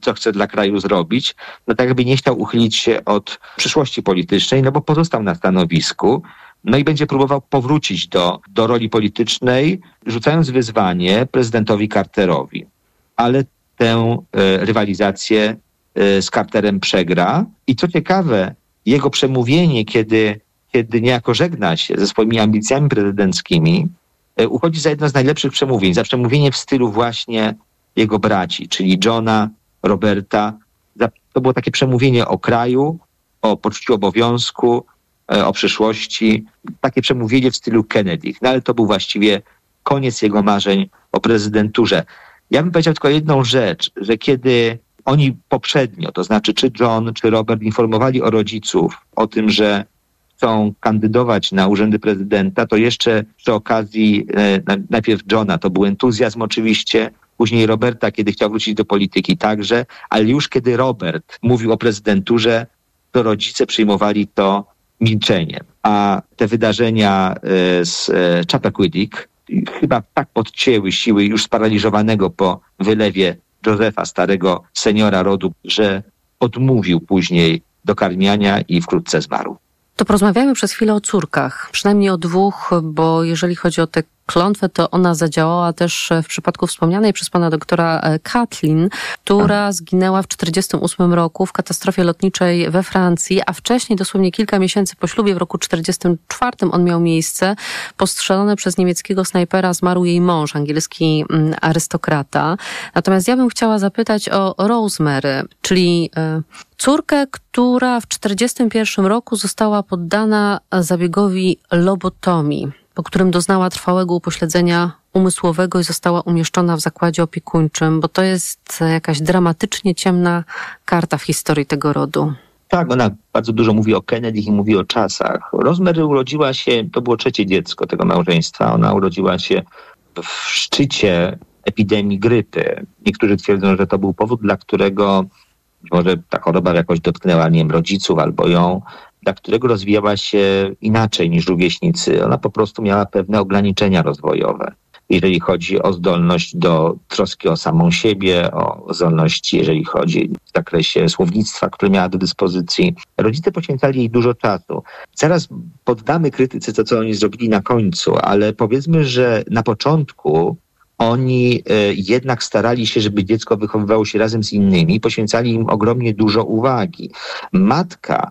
co chce dla kraju zrobić, no tak jakby nie chciał uchylić się od przyszłości politycznej, no bo pozostał na stanowisku, no i będzie próbował powrócić do roli politycznej, rzucając wyzwanie prezydentowi Carterowi. Ale tę rywalizację z Carterem przegra. I co ciekawe, jego przemówienie, kiedy niejako żegna się ze swoimi ambicjami prezydenckimi, uchodzi za jedno z najlepszych przemówień, za przemówienie w stylu właśnie jego braci, czyli Johna, Roberta. To było takie przemówienie o kraju, o poczuciu obowiązku, o przyszłości. Takie przemówienie w stylu Kennedy. No ale to był właściwie koniec jego marzeń o prezydenturze. Ja bym powiedział tylko jedną rzecz, że kiedy oni poprzednio, to znaczy czy John, czy Robert informowali rodziców o tym, że chcą kandydować na urzędy prezydenta, to jeszcze przy okazji najpierw Johna to był entuzjazm oczywiście, później Roberta, kiedy chciał wrócić do polityki także, ale już kiedy Robert mówił o prezydenturze, to rodzice przyjmowali to milczeniem. A te wydarzenia z Chappaquiddick chyba tak podcięły siły już sparaliżowanego po wylewie Josepha, starego seniora rodu, że odmówił później dokarmiania i wkrótce zmarł. To porozmawiajmy przez chwilę o córkach, przynajmniej o dwóch, bo jeżeli chodzi o tę klątwę, to ona zadziałała też w przypadku wspomnianej przez pana doktora Kathleen, która zginęła w 1948 roku w katastrofie lotniczej we Francji, a wcześniej, dosłownie kilka miesięcy po ślubie, w roku 1944 on miał miejsce. Postrzelony przez niemieckiego snajpera zmarł jej mąż, angielski arystokrata. Natomiast ja bym chciała zapytać o Rosemary, czyli córkę, która w 1941 roku została poddana zabiegowi lobotomii, po którym doznała trwałego upośledzenia umysłowego i została umieszczona w zakładzie opiekuńczym, bo to jest jakaś dramatycznie ciemna karta w historii tego rodu. Tak, ona bardzo dużo mówi o Kennedy i mówi o czasach. Rosemary urodziła się, to było trzecie dziecko tego małżeństwa, ona urodziła się w szczycie epidemii grypy. Niektórzy twierdzą, że to był powód, dla którego może ta choroba jakoś dotknęła, nie wiem, rodziców albo ją, dla którego rozwijała się inaczej niż rówieśnicy. Ona po prostu miała pewne ograniczenia rozwojowe, jeżeli chodzi o zdolność do troski o samą siebie, o zdolności, jeżeli chodzi w zakresie słownictwa, które miała do dyspozycji. Rodzice poświęcali jej dużo czasu. Zaraz poddamy krytyce to, co oni zrobili na końcu, ale powiedzmy, że na początku oni jednak starali się, żeby dziecko wychowywało się razem z innymi, poświęcali im ogromnie dużo uwagi. Matka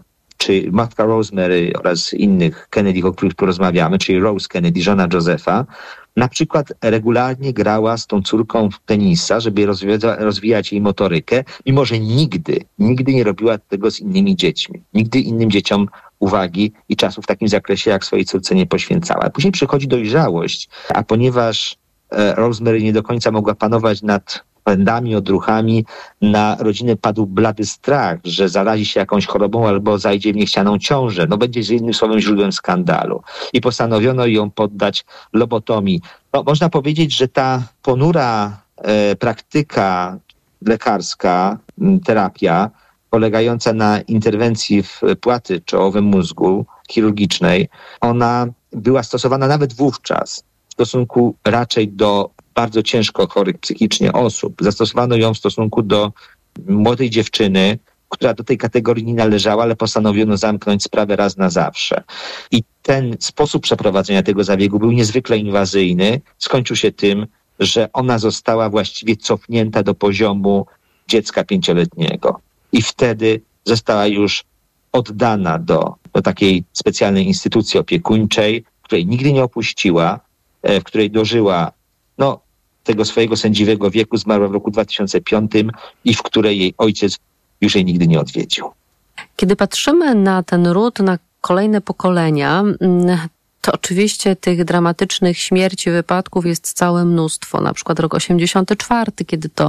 Rosemary oraz innych Kennedy, o których porozmawiamy, czyli Rose Kennedy, żona Josepha, na przykład regularnie grała z tą córką w tenisa, żeby rozwijać jej motorykę, mimo że nigdy nie robiła tego z innymi dziećmi. Nigdy innym dzieciom uwagi i czasu w takim zakresie, jak swojej córce nie poświęcała. Później przychodzi dojrzałość, a ponieważ Rosemary nie do końca mogła panować nad pędami, odruchami, na rodzinę padł blady strach, że zarazi się jakąś chorobą albo zajdzie w niechcianą ciążę. No będzie jednym słowem źródłem skandalu. I postanowiono ją poddać lobotomii. No, można powiedzieć, że ta ponura praktyka lekarska, terapia, polegająca na interwencji w płaty czołowym mózgu chirurgicznej, ona była stosowana nawet wówczas w stosunku raczej do bardzo ciężko chorych psychicznie osób. Zastosowano ją w stosunku do młodej dziewczyny, która do tej kategorii nie należała, ale postanowiono zamknąć sprawę raz na zawsze. I ten sposób przeprowadzenia tego zabiegu był niezwykle inwazyjny. Skończył się tym, że ona została właściwie cofnięta do poziomu dziecka 5-letniego. I wtedy została już oddana do takiej specjalnej instytucji opiekuńczej, której nigdy nie opuściła, w której dożyła tego swojego sędziwego wieku, zmarła w roku 2005 i w której jej ojciec już jej nigdy nie odwiedził. Kiedy patrzymy na ten ród, na kolejne pokolenia, to oczywiście tych dramatycznych śmierci, wypadków jest całe mnóstwo. Na przykład rok 1984, kiedy to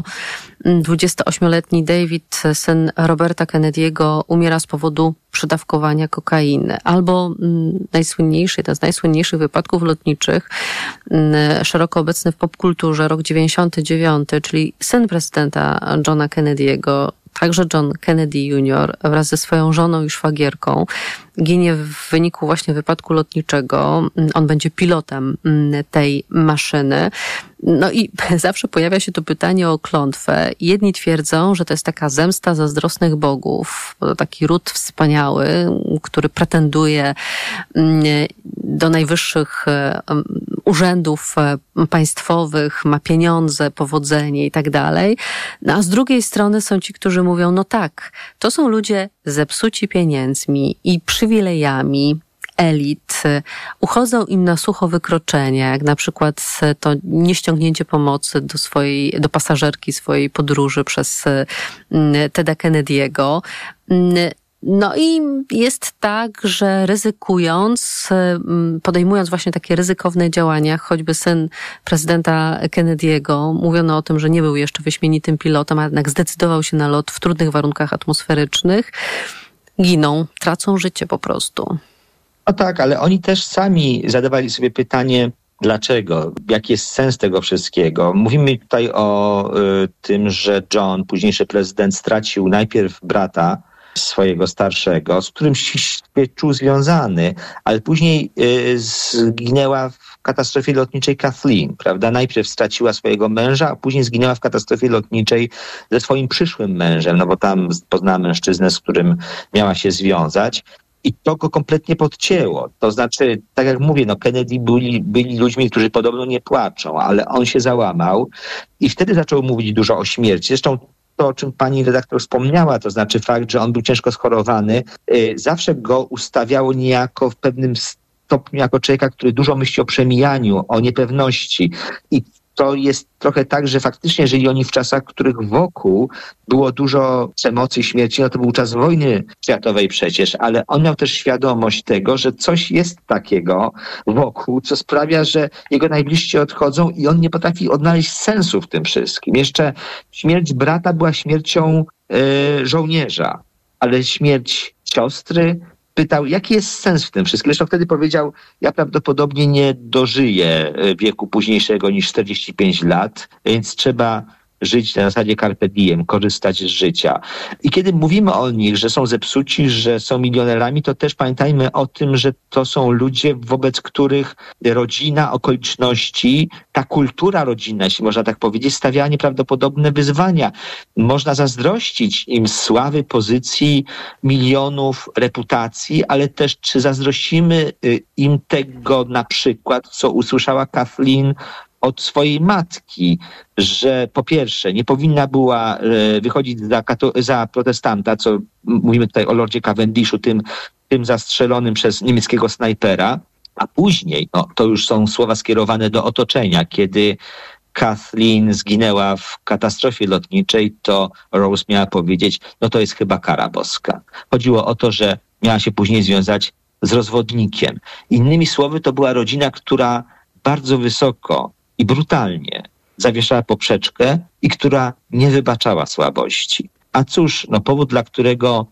28-letni David, syn Roberta Kennedy'ego, umiera z powodu przedawkowania kokainy. Albo najsłynniejszy, jeden z najsłynniejszych wypadków lotniczych, szeroko obecny w popkulturze, rok 99, czyli syn prezydenta Johna Kennedy'ego, także John Kennedy Jr. wraz ze swoją żoną i szwagierką ginie w wyniku właśnie wypadku lotniczego. On będzie pilotem tej maszyny. No i zawsze pojawia się to pytanie o klątwę. Jedni twierdzą, że to jest taka zemsta zazdrosnych bogów, bo to taki ród wspaniały, który pretenduje do najwyższych urzędów państwowych, ma pieniądze, powodzenie i tak dalej. No a z drugiej strony są ci, którzy mówią, no tak, to są ludzie zepsuci pieniędzmi i przywilejami elit, uchodzą im na sucho wykroczenia, jak na przykład to nieściągnięcie pomocy do pasażerki swojej podróży przez Teda Kennedy'ego. No i jest tak, że ryzykując, podejmując właśnie takie ryzykowne działania, choćby syn prezydenta Kennedy'ego, mówiono o tym, że nie był jeszcze wyśmienitym pilotem, a jednak zdecydował się na lot w trudnych warunkach atmosferycznych, giną, tracą życie po prostu. No tak, ale oni też sami zadawali sobie pytanie, dlaczego? Jaki jest sens tego wszystkiego? Mówimy tutaj o tym, że John, późniejszy prezydent, stracił najpierw brata swojego starszego, z którym się czuł związany, ale później zginęła w katastrofie lotniczej Kathleen, prawda? Najpierw straciła swojego męża, a później zginęła w katastrofie lotniczej ze swoim przyszłym mężem, no bo tam poznała mężczyznę, z którym miała się związać. I to go kompletnie podcięło. To znaczy, tak jak mówię, no Kennedy byli ludźmi, którzy podobno nie płaczą, ale on się załamał i wtedy zaczął mówić dużo o śmierci. Zresztą to, o czym pani redaktor wspomniała, to znaczy fakt, że on był ciężko schorowany, zawsze go ustawiało niejako w pewnym stopniu jako człowieka, który dużo myśli o przemijaniu, o niepewności. I to jest trochę tak, że faktycznie, jeżeli oni w czasach, w których wokół było dużo przemocy i śmierci, no to był czas wojny światowej przecież, ale on miał też świadomość tego, że coś jest takiego wokół, co sprawia, że jego najbliżsi odchodzą i on nie potrafi odnaleźć sensu w tym wszystkim. Jeszcze śmierć brata była śmiercią żołnierza, ale śmierć siostry pytał, jaki jest sens w tym wszystkim. Zresztą wtedy powiedział, ja prawdopodobnie nie dożyję wieku późniejszego niż 45 lat, więc trzeba żyć na zasadzie carpe diem, korzystać z życia. I kiedy mówimy o nich, że są zepsuci, że są milionerami, to też pamiętajmy o tym, że to są ludzie, wobec których rodzina, okoliczności, ta kultura rodzinna, jeśli można tak powiedzieć, stawiała nieprawdopodobne wyzwania. Można zazdrościć im sławy, pozycji, milionów, reputacji, ale też czy zazdrościmy im tego na przykład, co usłyszała Kathleen od swojej matki, że po pierwsze nie powinna była wychodzić za protestanta, co mówimy tutaj o Lordzie Cavendishu, tym zastrzelonym przez niemieckiego snajpera, a później, no, to już są słowa skierowane do otoczenia, kiedy Kathleen zginęła w katastrofie lotniczej, to Rose miała powiedzieć, no to jest chyba kara boska. Chodziło o to, że miała się później związać z rozwodnikiem. Innymi słowy, to była rodzina, która bardzo wysoko i brutalnie zawieszała poprzeczkę i która nie wybaczała słabości. A cóż, no powód, dla którego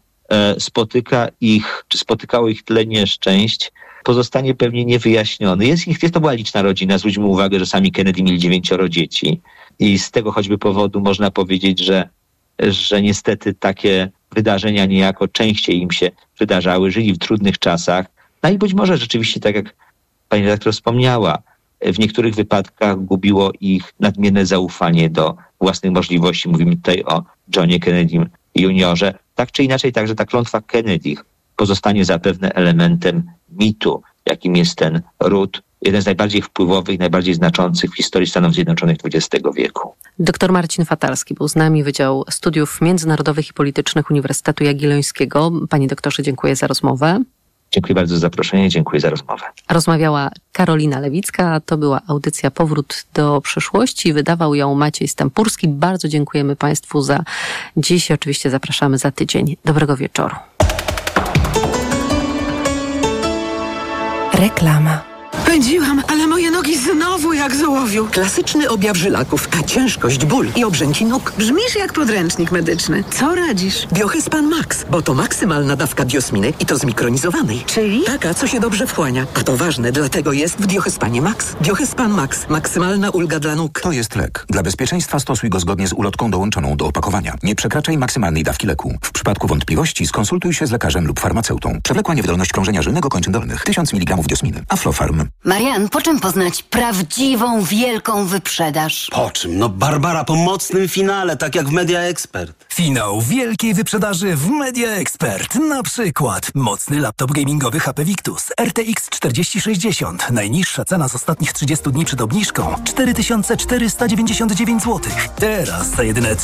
spotykało ich tyle nieszczęść, pozostanie pewnie niewyjaśniony. To była liczna rodzina, zwróćmy uwagę, że sami Kennedy mieli 9 dzieci i z tego choćby powodu można powiedzieć, że niestety takie wydarzenia niejako częściej im się wydarzały, żyli w trudnych czasach. No i być może rzeczywiście, tak jak pani redaktor wspomniała, w niektórych wypadkach gubiło ich nadmierne zaufanie do własnych możliwości. Mówimy tutaj o Johnie Kennedym juniorze. Tak czy inaczej, także ta klątwa Kennedy pozostanie zapewne elementem mitu, jakim jest ten ród, jeden z najbardziej wpływowych, najbardziej znaczących w historii Stanów Zjednoczonych XX wieku. Dr Marcin Fatalski był z nami, Wydział Studiów Międzynarodowych i Politycznych Uniwersytetu Jagiellońskiego. Panie doktorze, dziękuję za rozmowę. Dziękuję bardzo za zaproszenie, dziękuję za rozmowę. Rozmawiała Karolina Lewicka, to była audycja Powrót do przyszłości. Wydawał ją Maciej Stępurski. Bardzo dziękujemy Państwu za dziś. Oczywiście zapraszamy za tydzień. Dobrego wieczoru. Reklama. Pędziłam, ale moje nogi znowu jak z ołowiu. Klasyczny objaw żylaków, a ciężkość, ból i obrzęki nóg. Brzmisz jak podręcznik medyczny. Co radzisz? Biohyspan Max, bo to maksymalna dawka biosminy i to zmikronizowanej. Czyli? Taka, co się dobrze wchłania. A to ważne, dlatego jest w Biohyspanie Max. Biohyspan Max. Maksymalna ulga dla nóg. To jest lek. Dla bezpieczeństwa stosuj go zgodnie z ulotką dołączoną do opakowania. Nie przekraczaj maksymalnej dawki leku. W przypadku wątpliwości skonsultuj się z lekarzem lub farmaceutą. Przewlekła niewydolność krążenia żylnego kończyn dolnych. 1000 mg diosminy. Aflofarm. Marian, po czym poznać prawdziwą, wielką wyprzedaż? Po czym? No Barbara, po mocnym finale, tak jak w Media Expert. Finał wielkiej wyprzedaży w Media Expert. Na przykład mocny laptop gamingowy HP Victus RTX 4060. Najniższa cena z ostatnich 30 dni przed obniżką 4499 zł. Teraz za jedyne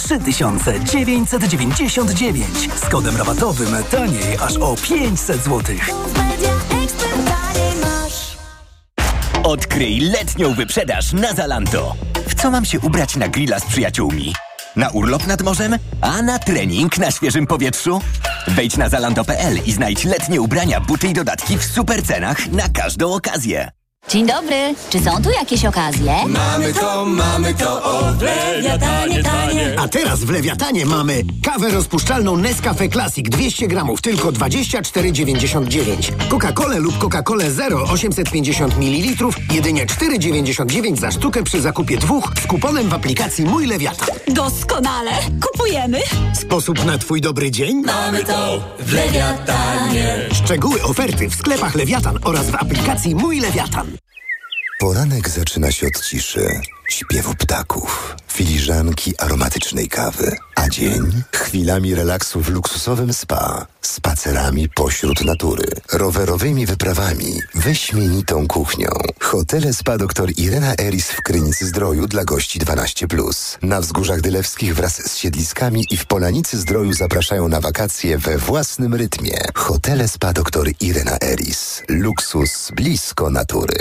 3999. Z kodem rabatowym taniej aż o 500 zł. Odkryj letnią wyprzedaż na Zalando. W co mam się ubrać na grilla z przyjaciółmi? Na urlop nad morzem? A na trening na świeżym powietrzu? Wejdź na zalando.pl i znajdź letnie ubrania, buty i dodatki w super cenach na każdą okazję. Dzień dobry, czy są tu jakieś okazje? Mamy to, o Lewiatanie, tanie. A teraz w Lewiatanie mamy kawę rozpuszczalną Nescafe Classic 200 gramów, tylko 24,99. Coca-Colę lub Coca-Colę Zero 850 ml, jedynie 4,99 za sztukę przy zakupie 2 z kuponem w aplikacji Mój Lewiatan. Doskonale, kupujemy. Sposób na twój dobry dzień? Mamy to w Lewiatanie. Szczegóły oferty w sklepach Lewiatan oraz w aplikacji Mój Lewiatan. Poranek zaczyna się od ciszy, śpiewu ptaków, filiżanki aromatycznej kawy, a dzień chwilami relaksu w luksusowym spa, spacerami pośród natury, rowerowymi wyprawami, wyśmienitą kuchnią. Hotele Spa dr Irena Eris w Krynicy-Zdroju dla gości 12+. Na Wzgórzach Dylewskich wraz z siedliskami i w Polanicy-Zdroju zapraszają na wakacje we własnym rytmie. Hotele Spa dr Irena Eris. Luksus blisko natury.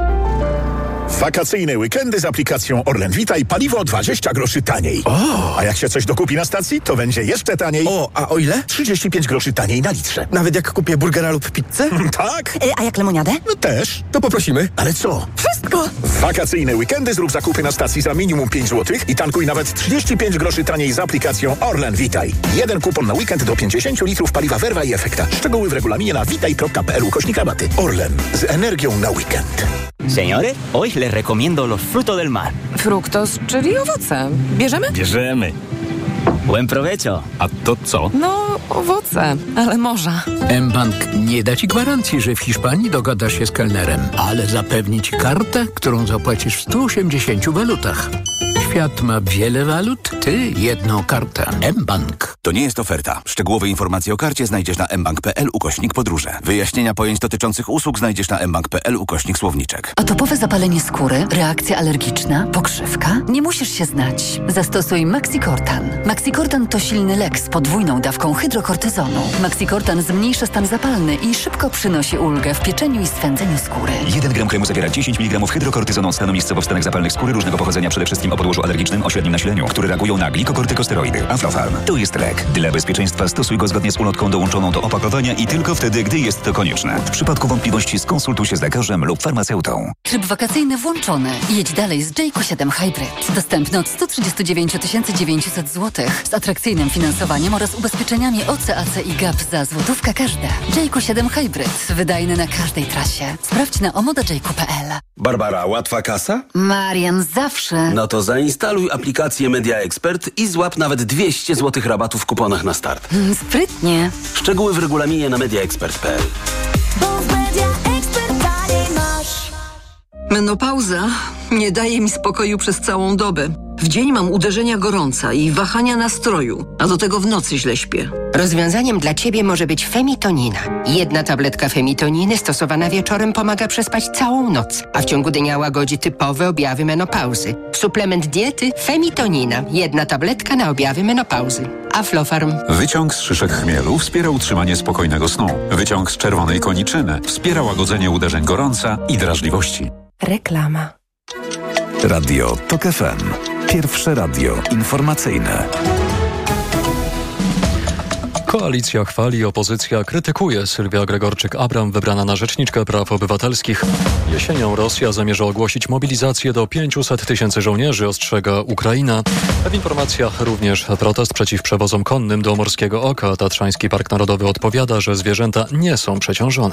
Wakacyjne weekendy z aplikacją Orlen Witaj, paliwo 20 groszy taniej. A jak się coś dokupi na stacji, to będzie jeszcze taniej. A o ile? 35 groszy taniej na litrze. Nawet jak kupię burgera lub pizzę? Tak. A jak lemoniadę? No też. To poprosimy. Ale co? Wszystko. W wakacyjne weekendy zrób zakupy na stacji za minimum 5 zł i tankuj nawet 35 groszy taniej z aplikacją Orlen Witaj. Jeden kupon na weekend do 50 litrów paliwa Verva i Efekta. Szczegóły w regulaminie na witaj.pl/rabaty. Orlen. Z energią na weekend. Señores, hoy les recomiendo los frutos del mar. Fruktos, czyli owoce. Bierzemy? Bierzemy. Buen provecho. A to co? No, owoce, ale morza. mBank nie da ci gwarancji, że w Hiszpanii dogadasz się z kelnerem, ale zapewni ci kartę, którą zapłacisz w 180 walutach. Świat ma wiele walut, ty jedną kartę. mBank. To nie jest oferta. Szczegółowe informacje o karcie znajdziesz na mbank.pl/podróże. Wyjaśnienia pojęć dotyczących usług znajdziesz na mbank.pl/słowniczek. Atopowe zapalenie skóry, reakcja alergiczna, pokrzywka? Nie musisz się znać. Zastosuj Maxicortan. Maxicortan to silny lek z podwójną dawką hydrokortyzonu. Maxicortan zmniejsza stan zapalny i szybko przynosi ulgę w pieczeniu i swędzeniu skóry. 1 gram kremu zawiera 10 mg hydrokortyzonu stanu miejscowo w stanach zapalnych skóry różnego pochodzenia, przede wszystkim o podłożu alergicznym o średnim nasileniu, które reagują na glikokortykosteroidy. Aflofarm. To jest lek. Dla bezpieczeństwa stosuj go zgodnie z ulotką dołączoną do opakowania i tylko wtedy, gdy jest to konieczne. W przypadku wątpliwości skonsultuj się z lekarzem lub farmaceutą. Tryb wakacyjny włączony. Jedź dalej z Jayco 7 Hybrid. Dostępny od 139 900 zł z atrakcyjnym finansowaniem oraz ubezpieczeniami OC, AC i GAP za złotówkę każda. Jayco 7 Hybrid. Wydajny na każdej trasie. Sprawdź na omodajayco.pl. Barbara, łatwa kasa? Marian, zawsze. No to zainstaluj aplikację Media Expert i złap nawet 200 zł rabatu w kuponach na start. Sprytnie. Szczegóły w regulaminie na mediaexpert.pl. Menopauza nie daje mi spokoju przez całą dobę. W dzień mam uderzenia gorąca i wahania nastroju, a do tego w nocy źle śpię. Rozwiązaniem dla Ciebie może być femitonina. 1 tabletka femitoniny stosowana wieczorem pomaga przespać całą noc, a w ciągu dnia łagodzi typowe objawy menopauzy. Suplement diety femitonina. 1 tabletka na objawy menopauzy. Aflofarm. Wyciąg z szyszek chmielu wspiera utrzymanie spokojnego snu. Wyciąg z czerwonej koniczyny wspiera łagodzenie uderzeń gorąca i drażliwości. Reklama. Radio TOK FM. Pierwsze radio informacyjne. Koalicja chwali, opozycja krytykuje. Sylwia Gregorczyk-Abram wybrana na rzeczniczkę praw obywatelskich. Jesienią Rosja zamierza ogłosić mobilizację do 500 tysięcy żołnierzy, ostrzega Ukraina. W informacjach również protest przeciw przewozom konnym do Morskiego Oka. Tatrzański Park Narodowy odpowiada, że zwierzęta nie są przeciążone.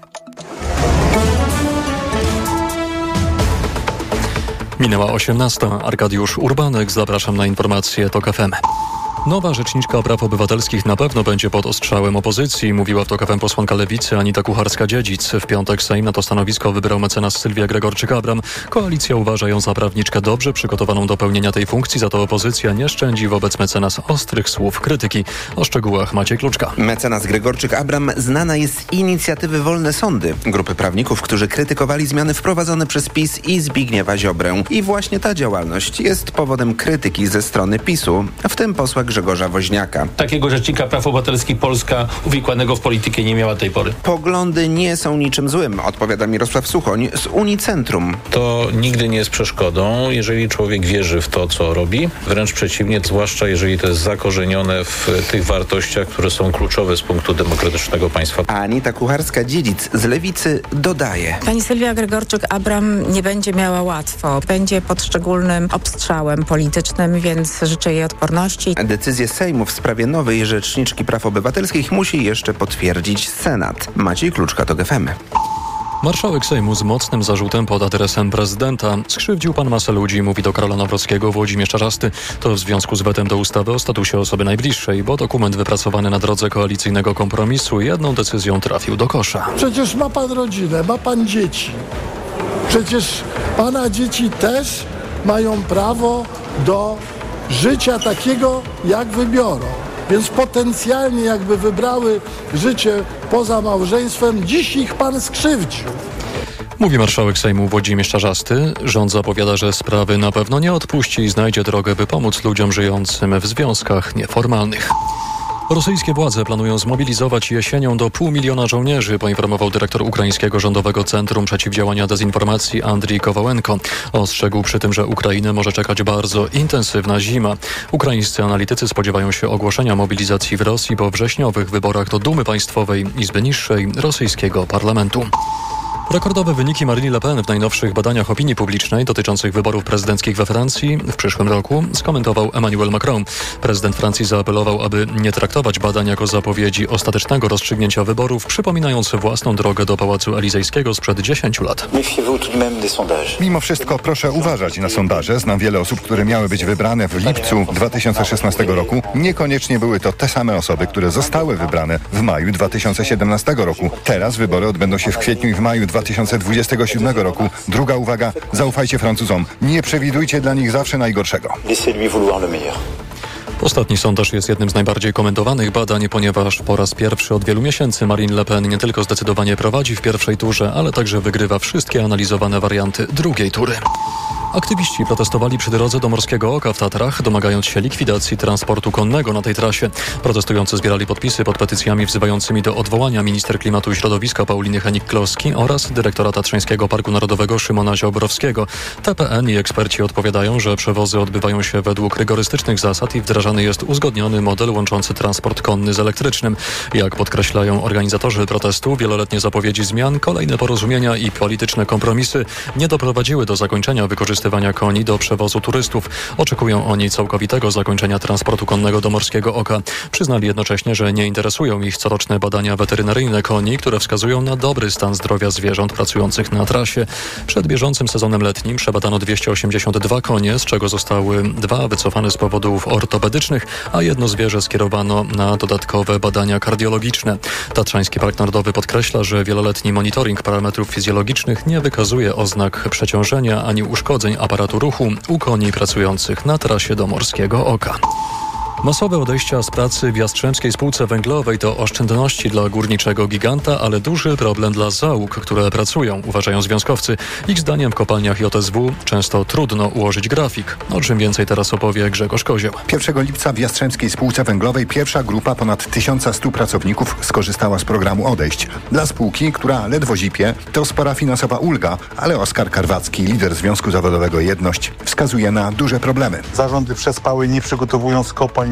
Minęła 18. Arkadiusz Urbanek. Zapraszam na informacje TOK FM. Nowa rzeczniczka praw obywatelskich na pewno będzie pod ostrzałem opozycji, mówiła w TOK FM posłanka Lewicy Anita Kucharska-Dziedzic. W piątek Sejm na to stanowisko wybrał mecenas Sylwia Gregorczyk-Abram. Koalicja uważa ją za prawniczkę dobrze przygotowaną do pełnienia tej funkcji, za to opozycja nie szczędzi wobec mecenas ostrych słów krytyki. O szczegółach Maciej Kluczka. Mecenas Gregorczyk-Abram znana jest z inicjatywy Wolne Sądy, grupy prawników, którzy krytykowali zmiany wprowadzone przez PiS i Zbigniewa Ziobrę. I właśnie ta działalność jest powodem krytyki ze strony PiS-u, w tym posła Grzegorza Woźniaka. Takiego rzecznika praw obywatelskich Polska uwikłanego w politykę nie miała tej pory. Poglądy nie są niczym złym, odpowiada Mirosław Suchoń z Unicentrum. To nigdy nie jest przeszkodą, jeżeli człowiek wierzy w to, co robi. Wręcz przeciwnie, zwłaszcza jeżeli to jest zakorzenione w tych wartościach, które są kluczowe z punktu demokratycznego państwa. Anita Kucharska-Dziedzic z Lewicy dodaje. Pani Sylwia Gregorczyk-Abram nie będzie miała łatwo. Będzie pod szczególnym obstrzałem politycznym, więc życzę jej odporności. Decyzję Sejmu w sprawie nowej rzeczniczki praw obywatelskich musi jeszcze potwierdzić Senat. Maciej Kluczka, TOK FM. Marszałek Sejmu z mocnym zarzutem pod adresem prezydenta. Skrzywdził pan masę ludzi, mówi do Karola Nawrockiego Włodzimierz Czarzasty. To w związku z wetem do ustawy o statusie osoby najbliższej, bo dokument wypracowany na drodze koalicyjnego kompromisu jedną decyzją trafił do kosza. Przecież ma pan rodzinę, ma pan dzieci. Przecież pana dzieci też mają prawo do życia takiego, jak wybiorą. Więc potencjalnie jakby wybrały życie poza małżeństwem, dziś ich pan skrzywdził. Mówi marszałek Sejmu Włodzimierz Czarzasty. Rząd zapowiada, że sprawy na pewno nie odpuści i znajdzie drogę, by pomóc ludziom żyjącym w związkach nieformalnych. Rosyjskie władze planują zmobilizować jesienią do 500 000 żołnierzy, poinformował dyrektor Ukraińskiego Rządowego Centrum Przeciwdziałania Dezinformacji Andrii Kowalenko. Ostrzegł przy tym, że Ukrainę może czekać bardzo intensywna zima. Ukraińscy analitycy spodziewają się ogłoszenia mobilizacji w Rosji po wrześniowych wyborach do Dumy Państwowej, Izby Niższej rosyjskiego parlamentu. Rekordowe wyniki Marine Le Pen w najnowszych badaniach opinii publicznej dotyczących wyborów prezydenckich we Francji w przyszłym roku skomentował Emmanuel Macron. Prezydent Francji zaapelował, aby nie traktować badań jako zapowiedzi ostatecznego rozstrzygnięcia wyborów, przypominając własną drogę do Pałacu Elizejskiego sprzed 10 lat. Mimo wszystko proszę uważać na sondaże. Znam wiele osób, które miały być wybrane w lipcu 2016 roku. Niekoniecznie były to te same osoby, które zostały wybrane w maju 2017 roku. Teraz wybory odbędą się w kwietniu i w maju 2027 roku. Druga uwaga, zaufajcie Francuzom. Nie przewidujcie dla nich zawsze najgorszego. Ostatni sondaż jest jednym z najbardziej komentowanych badań, ponieważ po raz pierwszy od wielu miesięcy Marine Le Pen nie tylko zdecydowanie prowadzi w pierwszej turze, ale także wygrywa wszystkie analizowane warianty drugiej tury. Aktywiści protestowali przy drodze do Morskiego Oka w Tatrach, domagając się likwidacji transportu konnego na tej trasie. Protestujący zbierali podpisy pod petycjami wzywającymi do odwołania minister klimatu i środowiska Pauliny Henik-Kloski oraz dyrektora Tatrzańskiego Parku Narodowego Szymona Ziobrowskiego. TPN i eksperci odpowiadają, że przewozy odbywają się według rygorystycznych zasad i wdrażany jest uzgodniony model łączący transport konny z elektrycznym. Jak podkreślają organizatorzy protestu, wieloletnie zapowiedzi zmian, kolejne porozumienia i polityczne kompromisy nie doprowadziły do zakończenia wykorzystywania koni do przewozu turystów. Oczekują oni całkowitego zakończenia transportu konnego do Morskiego Oka. Przyznali jednocześnie, że nie interesują ich coroczne badania weterynaryjne koni, które wskazują na dobry stan zdrowia zwierząt pracujących na trasie. Przed bieżącym sezonem letnim przebadano 282 konie, z czego zostały 2 wycofane z powodów ortopedycznych, a jedno zwierzę skierowano na dodatkowe badania kardiologiczne. Tatrzański Park Narodowy podkreśla, że wieloletni monitoring parametrów fizjologicznych nie wykazuje oznak przeciążenia ani uszkodzeń aparatu ruchu u koni pracujących na trasie do Morskiego Oka. Masowe odejścia z pracy w Jastrzębskiej Spółce Węglowej to oszczędności dla górniczego giganta, ale duży problem dla załóg, które pracują, uważają związkowcy. Ich zdaniem w kopalniach JSW często trudno ułożyć grafik. O czym więcej teraz opowie Grzegorz Kozioł. 1 lipca w Jastrzębskiej Spółce Węglowej pierwsza grupa ponad 1100 pracowników skorzystała z programu odejść. Dla spółki, która ledwo zipie, to spora finansowa ulga, ale Oskar Karwacki, lider Związku Zawodowego Jedność, wskazuje na duże problemy. Zarządy przespały, nie przygotowując kopalń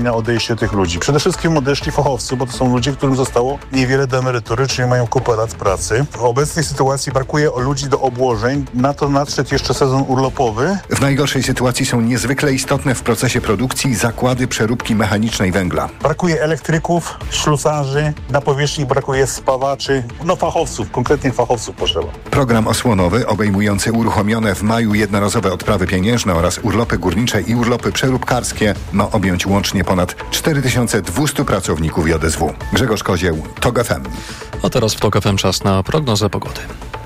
na odejście tych ludzi. Przede wszystkim odeszli fachowcy, bo to są ludzie, którym zostało niewiele do emerytury, czyli mają kupę lat pracy. W obecnej sytuacji brakuje ludzi do obłożeń. Na to nadszedł jeszcze sezon urlopowy. W najgorszej sytuacji są niezwykle istotne w procesie produkcji zakłady przeróbki mechanicznej węgla. Brakuje elektryków, ślusarzy, na powierzchni brakuje spawaczy, fachowców, konkretnie fachowców potrzeba. Program osłonowy obejmujący uruchomione w maju jednorazowe odprawy pieniężne oraz urlopy górnicze i urlopy przeróbkarskie ma objąć łącznie ponad 4200 pracowników JSW. Grzegorz Kozieł, TOG FM. A teraz w TOG FM czas na prognozę pogody.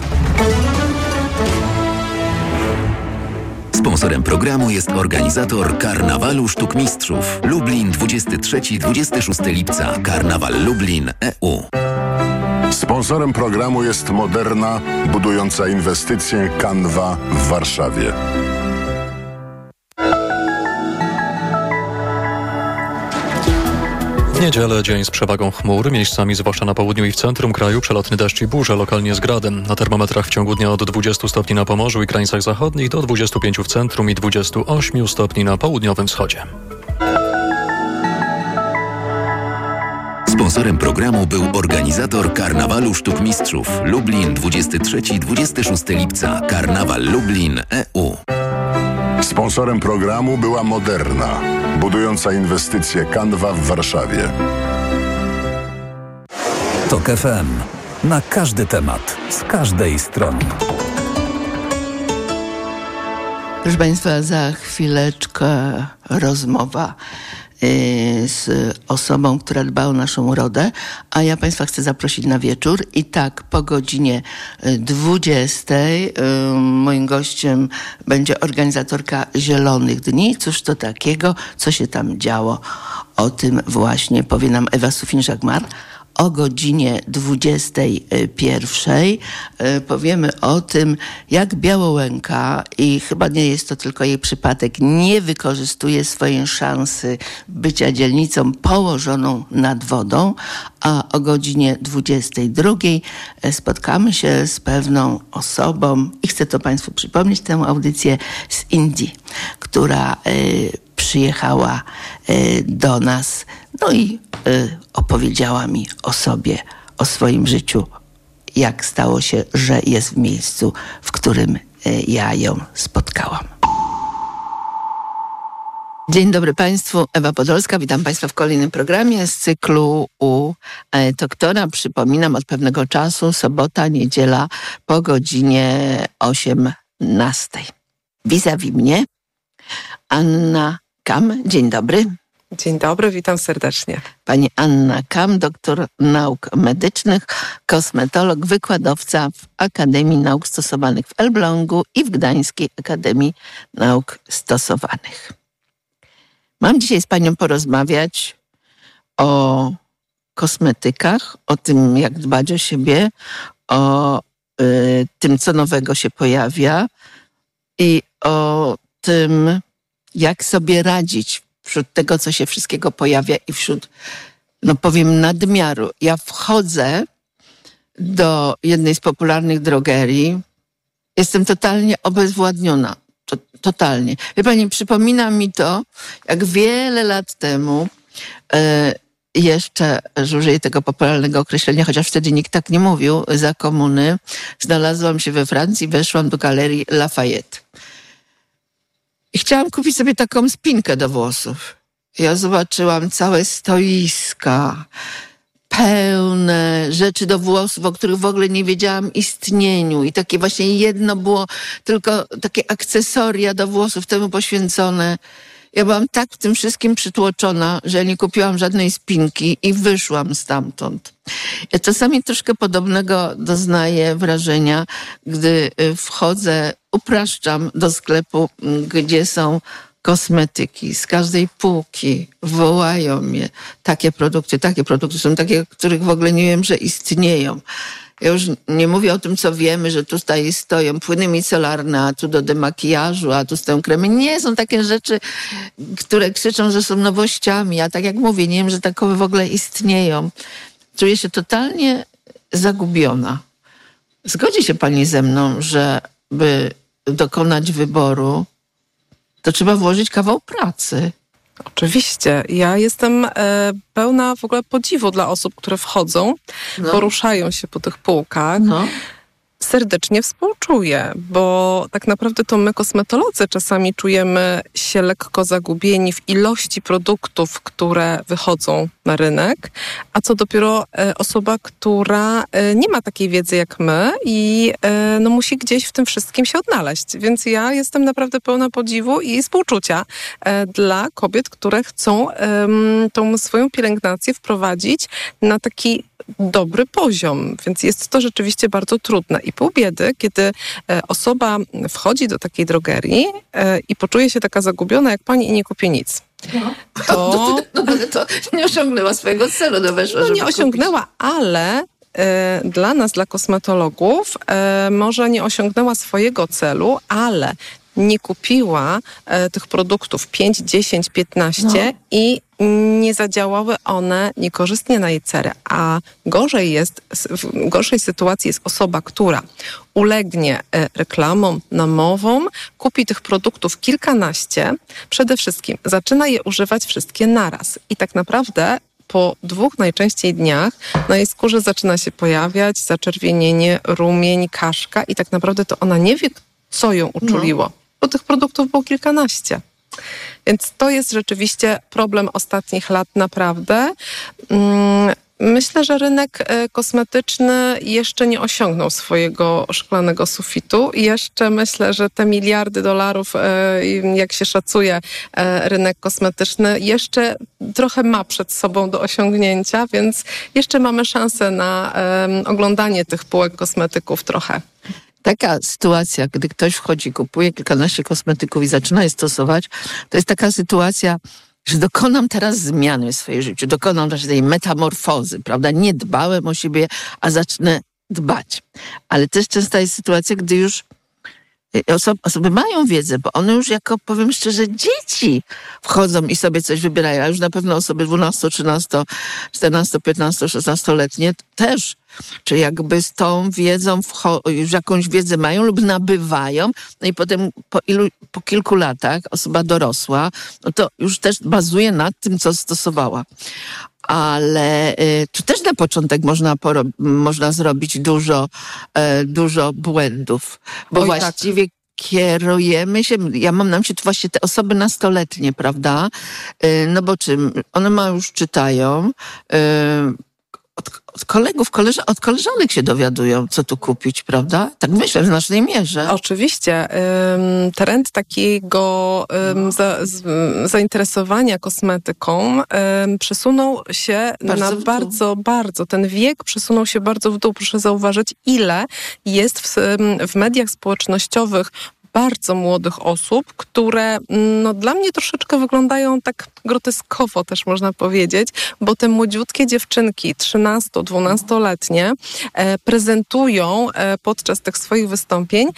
Sponsorem programu jest organizator Karnawalu Sztuk Mistrzów. Lublin 23-26 lipca. Karnawal Lublin EU. Sponsorem programu jest Moderna, budująca inwestycje Canva w Warszawie. W niedzielę dzień z przewagą chmur, miejscami zwłaszcza na południu i w centrum kraju przelotny deszcz i burze, lokalnie z gradem. Na termometrach w ciągu dnia od 20 stopni na Pomorzu i krańcach zachodnich do 25 w centrum i 28 stopni na południowym wschodzie. Sponsorem programu był organizator Karnawalu Sztuk Mistrzów. Lublin 23-26 lipca. Karnawal Lublin EU. Sponsorem programu była Moderna, budująca inwestycje Canva w Warszawie. TOG FM. Na każdy temat, z każdej strony. Proszę Państwa, za chwileczkę rozmowa z osobą, która dba o naszą urodę, a ja Państwa chcę zaprosić na wieczór i tak po godzinie 20 moim gościem będzie organizatorka Zielonych Dni. Cóż to takiego, co się tam działo, o tym właśnie powie nam Ewa Sufin-Żagmar. O godzinie 21 powiemy o tym, jak Białołęka, i chyba nie jest to tylko jej przypadek, nie wykorzystuje swojej szansy bycia dzielnicą położoną nad wodą, a o godzinie 22 spotkamy się z pewną osobą i chcę to Państwu przypomnieć, tę audycję z Indii, która przyjechała do nas, no i opowiedziała mi o sobie, o swoim życiu, jak stało się, że jest w miejscu, w którym ja ją spotkałam. Dzień dobry Państwu, Ewa Podolska, witam Państwa w kolejnym programie z cyklu u doktora. Przypominam, od pewnego czasu, sobota, niedziela po godzinie 18. Vis-a-vis mnie Anna Kam. Dzień dobry. Dzień dobry, witam serdecznie. Pani Anna Kam, doktor nauk medycznych, kosmetolog, wykładowca w Akademii Nauk Stosowanych w Elblągu i w Gdańskiej Akademii Nauk Stosowanych. Mam dzisiaj z Panią porozmawiać o kosmetykach, o tym, jak dbać o siebie, o tym, co nowego się pojawia i o tym, jak sobie radzić wśród tego, co się wszystkiego pojawia i wśród, no powiem, nadmiaru. Ja wchodzę do jednej z popularnych drogerii, jestem totalnie obezwładniona. Totalnie. Wie Pani, przypomina mi to, jak wiele lat temu, jeszcze, że użyję tego popularnego określenia, chociaż wtedy nikt tak nie mówił, za komuny, znalazłam się we Francji, weszłam do galerii Lafayette. I chciałam kupić sobie taką spinkę do włosów. Ja zobaczyłam całe stoiska, pełne rzeczy do włosów, o których w ogóle nie wiedziałam istnieniu. I takie właśnie jedno było, tylko takie akcesoria do włosów temu poświęcone. Ja byłam tak w tym wszystkim przytłoczona, że ja nie kupiłam żadnej spinki i wyszłam stamtąd. Ja czasami troszkę podobnego doznaję wrażenia, gdy wchodzę, upraszczam, do sklepu, gdzie są kosmetyki. Z każdej półki wołają mnie takie produkty są takie, których w ogóle nie wiem, że istnieją. Ja już nie mówię o tym, co wiemy, że tutaj stoją płyny micelarne, a tu do demakijażu, a tu stoją kremy. Nie, są takie rzeczy, które krzyczą, że są nowościami. Ja tak jak mówię, nie wiem, że takowe w ogóle istnieją. Czuję się totalnie zagubiona. Zgodzi się Pani ze mną, że by dokonać wyboru, to trzeba włożyć kawał pracy. Oczywiście. Ja jestem pełna w ogóle podziwu dla osób, które wchodzą, poruszają się po tych półkach. Serdecznie współczuję, bo tak naprawdę to my, kosmetolodzy, czasami czujemy się lekko zagubieni w ilości produktów, które wychodzą na rynek, a co dopiero osoba, która nie ma takiej wiedzy jak my i musi gdzieś w tym wszystkim się odnaleźć. Więc ja jestem naprawdę pełna podziwu i współczucia dla kobiet, które chcą tą swoją pielęgnację wprowadzić na taki dobry poziom, więc jest to rzeczywiście bardzo trudne. I pół biedy, kiedy osoba wchodzi do takiej drogerii i poczuje się taka zagubiona jak pani i nie kupi nic. Ale to nie osiągnęła swojego celu. Weszła, nie osiągnęła, ale dla nas, dla kosmetologów, może nie osiągnęła swojego celu, ale nie kupiła tych produktów 5, 10, 15 i nie zadziałały one niekorzystnie na jej cerę. A w gorszej sytuacji jest osoba, która ulegnie reklamom, namowom, kupi tych produktów kilkanaście, przede wszystkim zaczyna je używać wszystkie naraz. I tak naprawdę po 2 najczęściej dniach na jej skórze zaczyna się pojawiać zaczerwienienie, rumień, kaszka i tak naprawdę to ona nie wie, co ją uczuliło, bo tych produktów było kilkanaście. Więc to jest rzeczywiście problem ostatnich lat naprawdę. Myślę, że rynek kosmetyczny jeszcze nie osiągnął swojego szklanego sufitu. Jeszcze myślę, że te miliardy dolarów, jak się szacuje rynek kosmetyczny, jeszcze trochę ma przed sobą do osiągnięcia, więc jeszcze mamy szansę na oglądanie tych półek kosmetyków trochę. Taka sytuacja, gdy ktoś wchodzi, kupuje kilkanaście kosmetyków i zaczyna je stosować, to jest taka sytuacja, że dokonam teraz zmiany w swoim życiu, dokonam tej metamorfozy, prawda? Nie dbałem o siebie, a zacznę dbać. Ale też częsta jest sytuacja, gdy już osoby mają wiedzę, bo one już jako, powiem szczerze, dzieci wchodzą i sobie coś wybierają, a już na pewno osoby 12, 13, 14, 15, 16-letnie też. Czy jakby z tą wiedzą, już jakąś wiedzę mają lub nabywają, no i potem po kilku latach osoba dorosła, no to już też bazuje nad tym, co stosowała. Ale tu też na początek można zrobić dużo błędów, bo właściwie kierujemy się, ja mam na myśli właśnie te osoby nastoletnie, prawda? No bo czym? One już czytają, od kolegów, od koleżanek się dowiadują, co tu kupić, prawda? Tak myślę w znacznej mierze. Oczywiście. Trend takiego zainteresowania kosmetyką przesunął się bardzo, ten wiek przesunął się bardzo w dół. Proszę zauważyć, ile jest w mediach społecznościowych bardzo młodych osób, które dla mnie troszeczkę wyglądają tak groteskowo też można powiedzieć, bo te młodziutkie dziewczynki 13-12-letnie prezentują podczas tych swoich wystąpień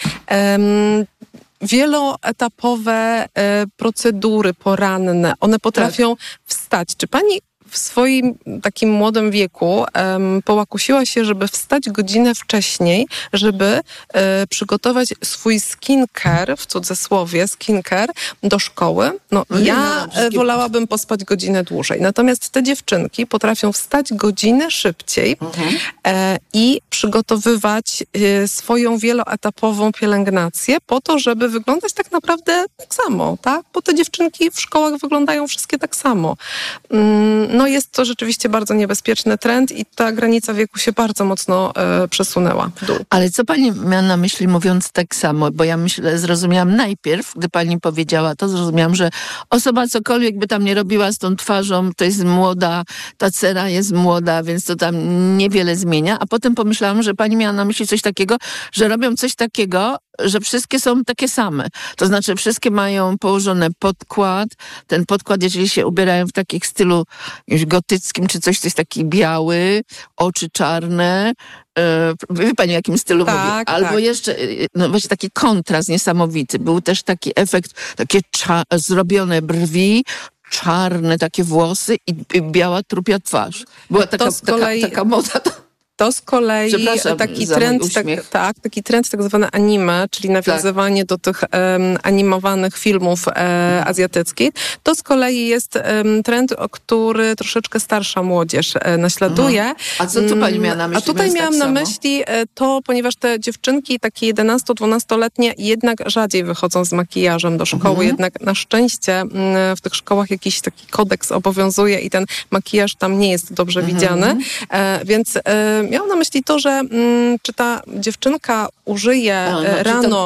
wieloetapowe procedury poranne. One potrafią wstać. Czy pani w swoim takim młodym wieku połakusiła się, żeby wstać godzinę wcześniej, żeby przygotować swój skincare, w cudzysłowie skincare, do szkoły? Ja wolałabym pospać godzinę dłużej. Natomiast te dziewczynki potrafią wstać godzinę szybciej i przygotowywać swoją wieloetapową pielęgnację po to, żeby wyglądać tak naprawdę tak samo, tak? Bo te dziewczynki w szkołach wyglądają wszystkie tak samo. Jest to rzeczywiście bardzo niebezpieczny trend i ta granica wieku się bardzo mocno przesunęła w dół. Ale co pani miała na myśli, mówiąc tak samo? Bo ja zrozumiałam najpierw, gdy pani powiedziała to, zrozumiałam, że osoba cokolwiek by tam nie robiła z tą twarzą, to jest młoda, ta cera jest młoda, więc to tam niewiele zmienia. A potem pomyślałam, że pani miała na myśli coś takiego, że robią coś takiego, że wszystkie są takie same. To znaczy wszystkie mają położony podkład. Ten podkład, jeżeli się ubierają w takim stylu już gotyckim, czy coś, to jest taki biały, oczy czarne. Wie pani, w jakim stylu mówię? Albo jeszcze, właśnie taki kontrast niesamowity. Był też taki efekt, takie zrobione brwi, czarne takie włosy i biała trupia twarz. Była taka moda. To z kolei taki trend tak zwany anime, czyli nawiązywanie do tych animowanych filmów azjatyckich. To z kolei jest trend, który troszeczkę starsza młodzież naśladuje. A co tu pani miała na myśli? A tutaj miałam na myśli to, ponieważ te dziewczynki takie 11-12-letnie jednak rzadziej wychodzą z makijażem do szkoły. Jednak na szczęście w tych szkołach jakiś taki kodeks obowiązuje i ten makijaż tam nie jest dobrze widziany. Więc miałam na myśli to, że czy ta dziewczynka użyje rano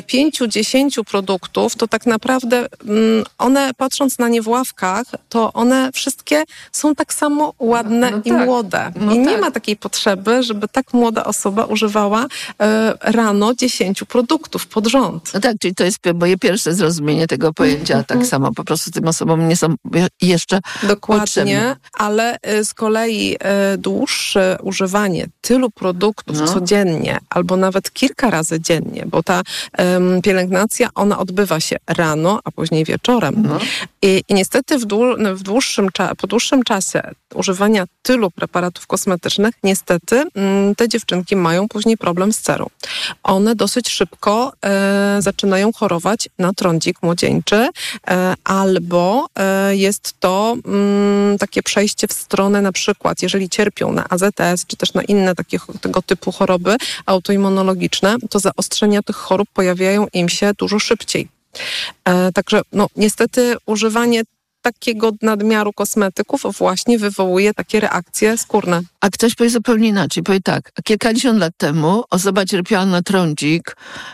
5-10 produktów, to tak naprawdę one, patrząc na nie w ławkach, to one wszystkie są tak samo ładne i młode. I nie ma takiej potrzeby, żeby tak młoda osoba używała rano 10 produktów pod rząd. No tak, czyli to jest moje pierwsze zrozumienie tego pojęcia. Tak samo po prostu tym osobom nie są jeszcze potrzebne. Ale z kolei dłuższe używanie tylu produktów codziennie, albo nawet kilka razy dziennie, bo ta pielęgnacja, ona odbywa się rano, a później wieczorem. I niestety po dłuższym czasie używania tylu preparatów kosmetycznych, niestety te dziewczynki mają później problem z cerą. One dosyć szybko zaczynają chorować na trądzik młodzieńczy, albo jest to takie przejście w stronę, na przykład jeżeli cierpią na AZS, czy też na inne tego typu choroby autoimmunologiczne, to zaostrzenia tych chorób pojawiają im się dużo szybciej. Także niestety używanie takiego nadmiaru kosmetyków właśnie wywołuje takie reakcje skórne. A ktoś powie zupełnie inaczej. Powie tak, kilkadziesiąt lat temu osoba cierpiała na trądzik,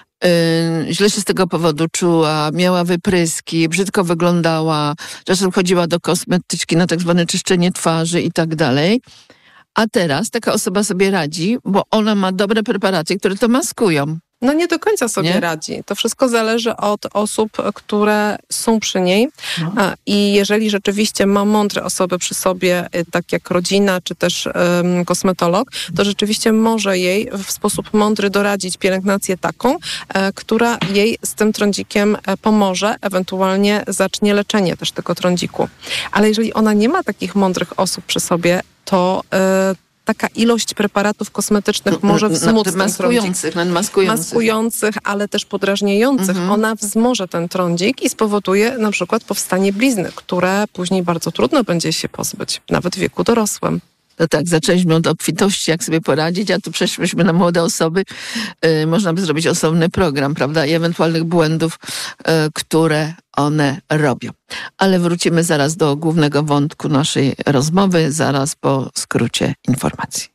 źle się z tego powodu czuła, miała wypryski, brzydko wyglądała, czasem chodziła do kosmetyczki na tak zwane czyszczenie twarzy i tak dalej. A teraz taka osoba sobie radzi, bo ona ma dobre preparaty, które to maskują. Nie do końca sobie radzi. To wszystko zależy od osób, które są przy niej. I jeżeli rzeczywiście ma mądre osoby przy sobie, tak jak rodzina, czy też kosmetolog, to rzeczywiście może jej w sposób mądry doradzić pielęgnację taką, która jej z tym trądzikiem pomoże, ewentualnie zacznie leczenie też tego trądziku. Ale jeżeli ona nie ma takich mądrych osób przy sobie, to taka ilość preparatów kosmetycznych może wzmóc ten trądzik. Maskujących, ale też podrażniających. Ona wzmoże ten trądzik i spowoduje na przykład powstanie blizny, które później bardzo trudno będzie się pozbyć, nawet w wieku dorosłym. To tak, zaczęliśmy od obfitości, jak sobie poradzić, a tu przeszliśmy na młode osoby. Można by zrobić osobny program, prawda, i ewentualnych błędów, które one robią. Ale wrócimy zaraz do głównego wątku naszej rozmowy, zaraz po skrócie informacji.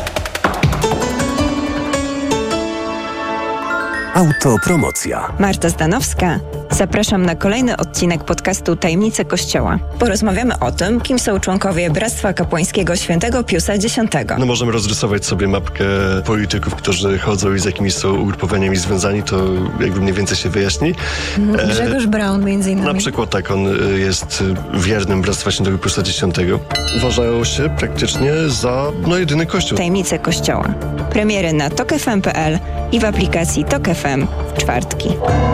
Autopromocja. Marta Zdanowska. Zapraszam na kolejny odcinek podcastu Tajemnice Kościoła. Porozmawiamy o tym, kim są członkowie Bractwa Kapłańskiego Świętego Piusa X. Możemy rozrysować sobie mapkę polityków, którzy chodzą i z jakimiś są ugrupowaniami związani, to jakby mniej więcej się wyjaśni. Grzegorz Braun między innymi. Na przykład tak, on jest wiernym Bractwa Świętego Piusa X. Uważają się praktycznie za jedyny kościół. Tajemnice Kościoła. Premiery na tokfm.pl i w aplikacji Tok FM w czwartki.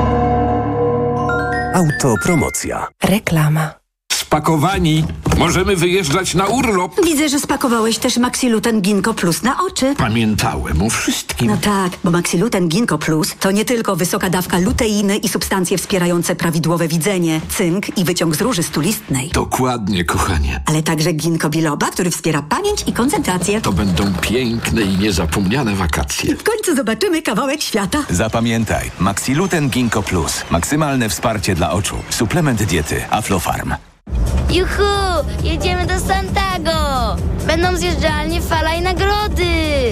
Autopromocja. Reklama. Spakowani. Możemy wyjeżdżać na urlop. Widzę, że spakowałeś też Maxiluten Ginkgo Plus na oczy. Pamiętałem o wszystkim. No tak, bo Maxiluten Ginkgo Plus to nie tylko wysoka dawka luteiny i substancje wspierające prawidłowe widzenie, cynk i wyciąg z róży stulistnej. Dokładnie, kochanie. Ale także ginkgo biloba, który wspiera pamięć i koncentrację. To będą piękne i niezapomniane wakacje. W końcu zobaczymy kawałek świata. Zapamiętaj, Maxiluten Ginkgo Plus. Maksymalne wsparcie dla oczu. Suplement diety Aflofarm. Juhu! Jedziemy do Santago! Będą zjeżdżalnie, fala i nagrody!